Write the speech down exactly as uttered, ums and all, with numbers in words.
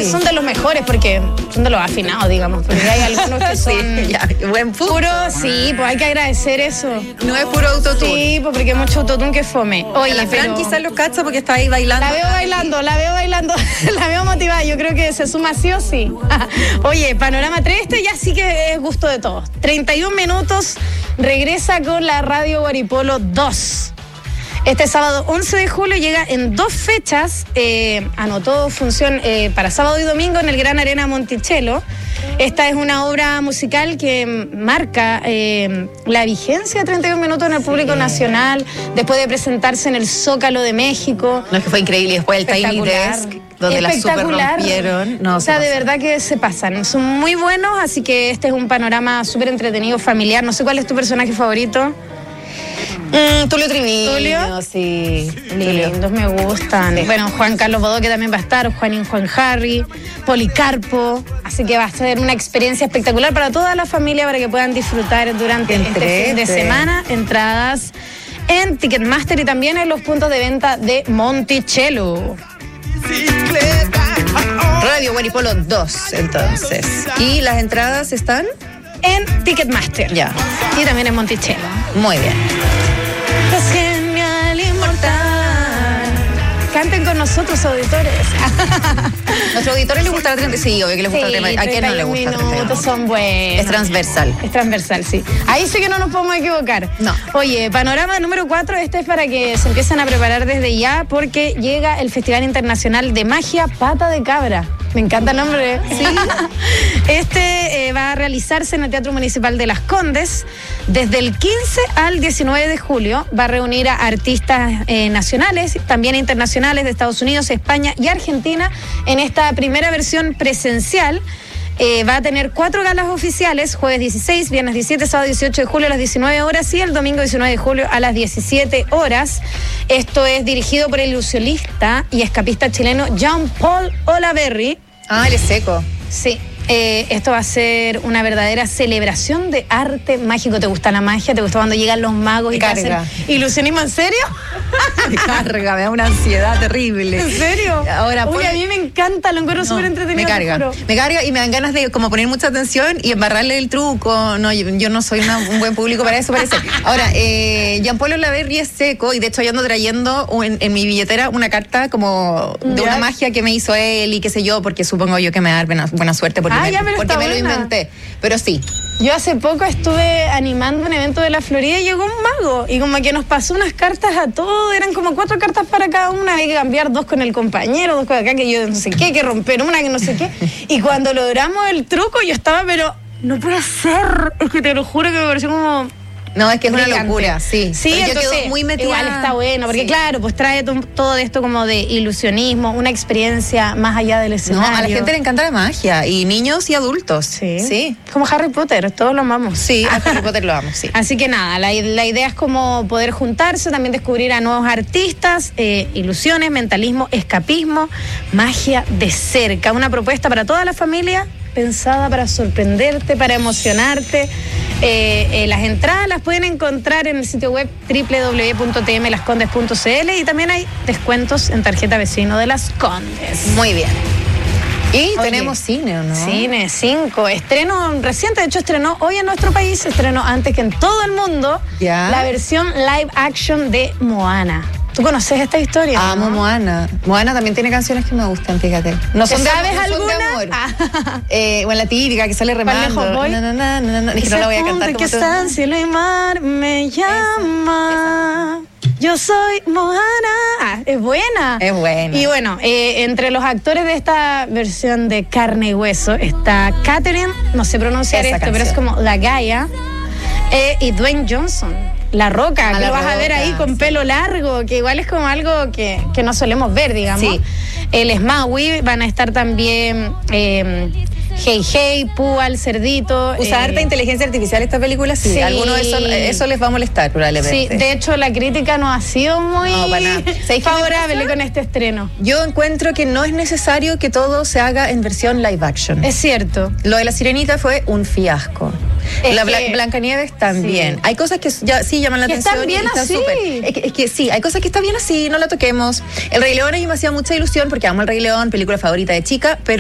sí. son de los mejores porque son de los afinados, digamos. Porque hay algunos que son sí, ya, buen punto. Puro, sí, pues hay que agradecer eso. No es puro autotune. Sí, pues porque hay mucho autotune que fome. Oye, la Fran pero... quizás los cacha porque está ahí bailando. La veo bailando, la veo bailando, la veo motivada. Yo creo que se suma sí o sí. Oye, Panorama tres, este ya sí que es gusto de todos. treinta y un minutos, regresa con la Radio Guaripolo dos. Este sábado once de julio llega en dos fechas, eh, anotó función eh, para sábado y domingo en el Gran Arena Monticello. Esta es una obra musical que marca eh, la vigencia de treinta y un minutos en el público sí. nacional, después de presentarse en el Zócalo de México. No, es que fue increíble, después el Tiny Desk, donde la super rompieron. No, o sea, de verdad que se pasan, son muy buenos, así que este es un panorama súper entretenido, familiar. No sé cuál es tu personaje favorito. Mm, Tulio Triviño, ¿Tulio? sí. Lindos, me gustan. Sí. Bueno, Juan Carlos Bodoque también va a estar, Juanín Juan Harry, Policarpo. Así que va a ser una experiencia espectacular para toda la familia para que puedan disfrutar durante Entrete. este fin de semana. Entradas en Ticketmaster y también en los puntos de venta de Monticello. Radio Guaripolo dos, entonces. ¿Y las entradas están? En Ticketmaster. Ya. Y también en Monticello. Muy bien. Es genial, inmortal. Canten con nosotros, auditores. ¿A nuestros auditores les gusta la treinta? Sí, obvio que les gusta sí, el tema. ¿A quién no le gusta el treinta y uno? Son buenos. Es transversal. Es transversal, sí. Ahí sí que no nos podemos equivocar. No. Oye, panorama número cuatro, este es para que se empiecen a preparar desde ya, porque llega el Festival Internacional de Magia Pata de Cabra. Me encanta el nombre. Sí. Este eh, va a realizarse en el Teatro Municipal de Las Condes desde el quince al diecinueve de julio. Va a reunir a artistas eh, nacionales, también internacionales de Estados Unidos, España y Argentina en esta primera versión presencial. Eh, va a tener cuatro galas oficiales, jueves dieciséis, viernes diecisiete, sábado dieciocho de julio a las diecinueve horas y el domingo diecinueve de julio a las diecisiete horas. Esto es dirigido por el ilusionista y escapista chileno Jean-Paul Olaverri. Ah, él es seco. Sí. Eh, esto va a ser una verdadera celebración de arte mágico. ¿Te gusta la magia? ¿Te gusta cuando llegan los magos y te hacen ilusionismo? ¿En serio? Me carga, me da una ansiedad terrible. ¿En serio? Ahora, Uy, a mí me encanta, lo encuentro no, súper entretenido. Me carga, me carga y me dan ganas de como poner mucha atención y embarrarle el truco. No, yo, yo no soy una, un buen público para eso, parece. Ahora, eh, Jean-Paul Olaverri es seco y de hecho yo ando trayendo en, en mi billetera una carta como de ¿Ya? una magia que me hizo él y qué sé yo, porque supongo yo que me da buena, buena suerte porque, ah, me, ya, porque me lo inventé. Pero sí. Yo hace poco estuve animando un evento de la Florida y llegó un mago y como que nos pasó unas cartas a todos, eran como cuatro cartas para cada una, había que cambiar dos con el compañero, dos con acá, que yo no sé qué, que romper una, que no sé qué. Y cuando logramos el truco yo estaba, pero no puede ser, es que te lo juro que me pareció como... No, es que es brillante. Una locura, sí. Sí, pero entonces, yo quedo muy metida. Igual está bueno, porque sí. claro, pues trae t- todo esto como de ilusionismo, una experiencia más allá del escenario. No, a la gente le encanta la magia, y niños y adultos. Sí. sí. Como Harry Potter, todos lo amamos. Sí, a Harry Potter lo amamos, sí. Así que nada, la, la idea es como poder juntarse, también descubrir a nuevos artistas, eh, ilusiones, mentalismo, escapismo, magia de cerca. Una propuesta para toda la familia, pensada para sorprenderte, para emocionarte. Eh, eh, las entradas las pueden encontrar en el sitio web doble u doble u doble u punto t m las condes punto c l y también hay descuentos en tarjeta vecino de Las Condes. Muy bien. Y Oye, tenemos cine, ¿o no? Cine, cinco. Estreno reciente, de hecho estrenó hoy en nuestro país, estrenó antes que en todo el mundo, ¿Ya? la versión live action de Moana. ¿Tú conoces esta historia? Amo ¿no? Moana. Moana también tiene canciones que me gustan, fíjate. No son de ¿Sabes amor, no alguna? Son de amor. Ah. Eh, bueno, la típica que sale remando. Voy? No, no, no, no, no. Es que no la voy a cantar. Que está en cielo y mar me llama. Esa, esa. Yo soy Moana. Ah, es buena. Es buena. Y bueno, eh, entre los actores de esta versión de carne y hueso está Catherine, no sé pronunciar Esa esto, canción. pero es como La Gaia, eh, y Dwayne Johnson. La Roca, a que la lo vas roca, a ver ahí con sí. pelo largo, que igual es como algo que, que no solemos ver, digamos. Sí. El Smaui, van a estar también eh, Hey Hey, Púa, el Cerdito. Usa eh, harta inteligencia artificial esta película, sí. sí. Alguno de eso, eso les va a molestar, probablemente. Sí, de hecho la crítica no ha sido muy no, para nada. favorable con este estreno. Yo encuentro que no es necesario que todo se haga en versión live action. Es cierto. Lo de La Sirenita fue un fiasco. Es la que, Bla- Blancanieves también. Sí. Hay cosas que ya sí llaman la que atención. Están bien y están así. súper. Es que, es que sí, hay cosas que están bien así, no la toquemos. El Rey León a mí me hacía mucha ilusión porque amo El Rey León, película favorita de chica, pero